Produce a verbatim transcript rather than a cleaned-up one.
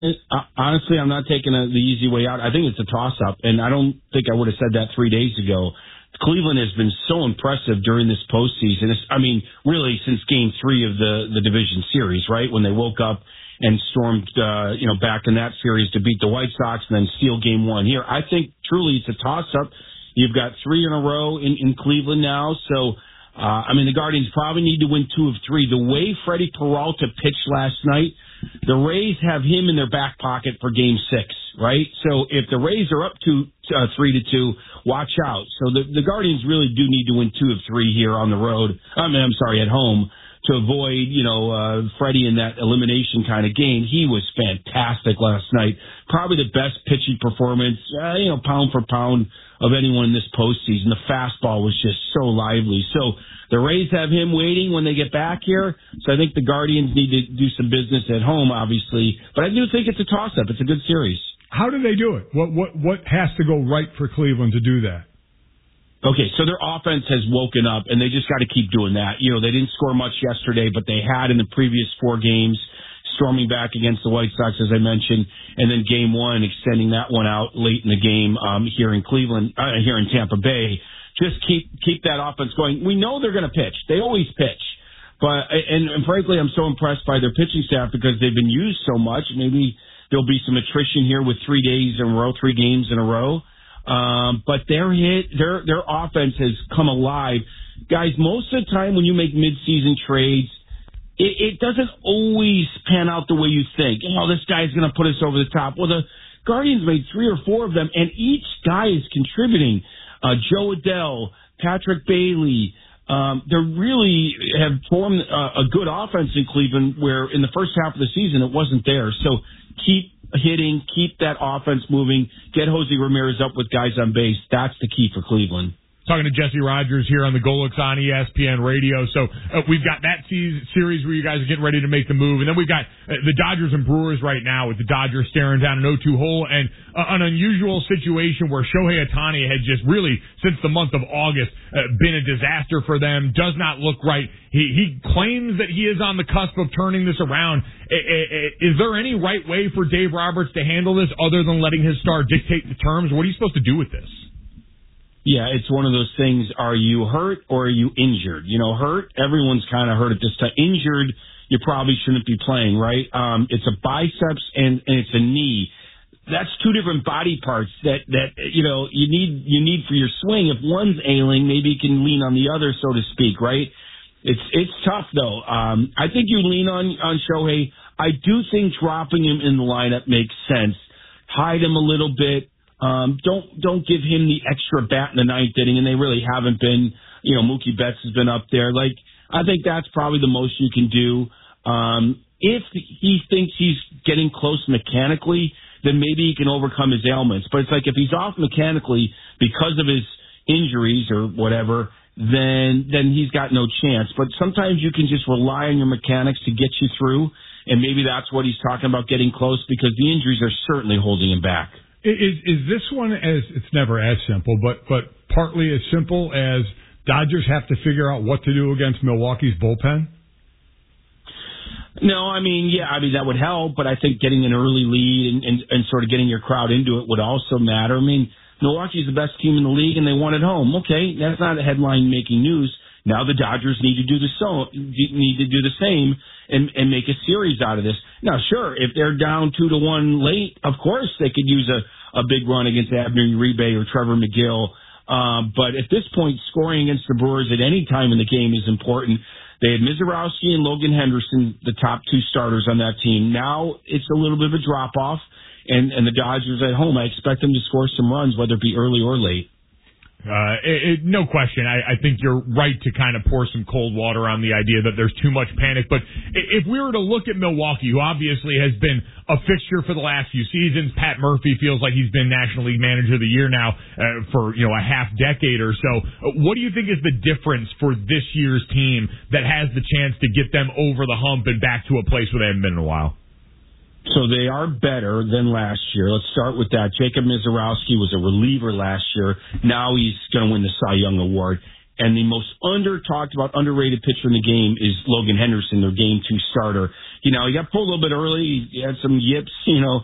Uh, honestly, I'm not taking a, the easy way out. I think it's a toss-up, and I don't think I would have said that three days ago. Cleveland has been so impressive during this postseason. It's, I mean, really since Game Three of the the division series, right? When they woke up and stormed, uh, you know, back in that series to beat the White Sox and then steal Game One here. I think truly it's a toss-up. You've got three in a row in, in Cleveland now, so. Uh, I mean, the Guardians probably need to win two of three. The way Freddie Peralta pitched last night, the Rays have him in their back pocket for Game Six, right? So if the Rays are up to uh, three to two, watch out. So the, the Guardians really do need to win two of three here on the road. I mean, I'm sorry, at home to avoid, you know, uh, Freddie in that elimination kind of game. He was fantastic last night. Probably the best pitching performance, uh, you know, pound for pound of anyone in this postseason. The fastball was just so lively. So the Rays have him waiting when they get back here. So I think the Guardians need to do some business at home, obviously. But I do think it's a toss-up. It's a good series. How do they do it? What what what has to go right for Cleveland to do that? Okay, so their offense has woken up, and they just got to keep doing that. You know, they didn't score much yesterday, but they had in the previous four games, storming back against the White Sox, as I mentioned, and then Game One, extending that one out late in the game um, here in Cleveland, uh, here in Tampa Bay. Just keep keep that offense going. We know they're going to pitch; they always pitch. But and, and frankly, I'm so impressed by their pitching staff because they've been used so much. Maybe there'll be some attrition here with three days in a row, three games in a row. Um, but their hit, their their offense has come alive, guys. Most of the time, when you make midseason trades, it, it doesn't always pan out the way you think. Oh, this guy's going to put us over the top. Well, the Guardians made three or four of them, and each guy is contributing. Uh, Joe Adell, Patrick Bailey. Um, they really have formed a, a good offense in Cleveland, where in the first half of the season it wasn't there. So keep hitting, keep that offense moving, get Jose Ramirez up with guys on base. That's the key for Cleveland. Talking to Jesse Rogers here on the Golix on E S P N Radio. So uh, we've got that series where you guys are getting ready to make the move. And then we've got uh, the Dodgers and Brewers right now with the Dodgers staring down an oh two hole and uh, an unusual situation where Shohei Ohtani had just really, since the month of August, uh, been a disaster for them. Does not look right. He, he claims that he is on the cusp of turning this around. Is there any right way for Dave Roberts to handle this other than letting his star dictate the terms? What are you supposed to do with this? Yeah, it's one of those things. Are you hurt or are you injured? You know, hurt, everyone's kind of hurt at this time. Injured, you probably shouldn't be playing, right? Um, it's a biceps and, and it's a knee. That's two different body parts that, that, you know, you need, you need for your swing. If one's ailing, maybe you can lean on the other, so to speak, right? It's, it's tough though. Um, I think you lean on, on Shohei. I do think dropping him in the lineup makes sense. Hide him a little bit. Um, don't don't give him the extra bat in the ninth inning, and they really haven't been. You know, Mookie Betts has been up there. Like, I think that's probably the most you can do. Um, if he thinks he's getting close mechanically, then maybe he can overcome his ailments. But it's like if he's off mechanically because of his injuries or whatever, then then he's got no chance. But sometimes you can just rely on your mechanics to get you through, and maybe that's what he's talking about, getting close, because the injuries are certainly holding him back. Is is this one as it's never as simple, but but partly as simple as Dodgers have to figure out what to do against Milwaukee's bullpen? No, I mean, yeah, I mean that would help, but I think getting an early lead and, and, and sort of getting your crowd into it would also matter. I mean, Milwaukee's the best team in the league, and they won at home. Okay, that's not a headline-making news. Now the Dodgers need to do the so need to do the same and, and make a series out of this. Now, sure, if they're down two to one late, of course they could use a, a big run against Abner Uribe or Trevor McGill. Um, but at this point, scoring against the Brewers at any time in the game is important. They had Mizorowski and Logan Henderson, the top two starters on that team. Now it's a little bit of a drop off, and, and the Dodgers at home, I expect them to score some runs, whether it be early or late. Uh, it, it, no question. I, I think you're right to kind of pour some cold water on the idea that there's too much panic. But if we were to look at Milwaukee, who obviously has been a fixture for the last few seasons, Pat Murphy feels like he's been National League Manager of the Year now uh, for, you know, a half decade or so. What do you think is the difference for this year's team that has the chance to get them over the hump and back to a place where they haven't been in a while? So they are better than last year. Let's start with that. Jacob Mizorowski was a reliever last year. Now he's going to win the Cy Young Award. And the most under-talked about, underrated pitcher in the game is Logan Henderson, their game two starter. You know, he got pulled a little bit early. He had some yips, you know,